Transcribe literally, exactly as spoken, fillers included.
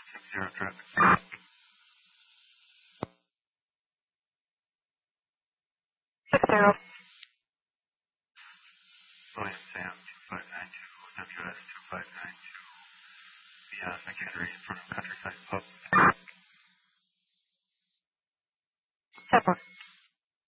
six zero traffic. Six zero. William Sam two five nine two, W S two five nine two. Yeah, McHenry in front of Countryside Pub. Separate.